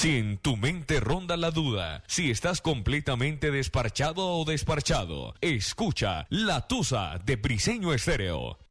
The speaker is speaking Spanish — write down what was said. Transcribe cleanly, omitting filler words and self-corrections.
Si en tu mente ronda la duda, si estás completamente desparchado o desparchado, escucha La Tusa de Briseño Estéreo.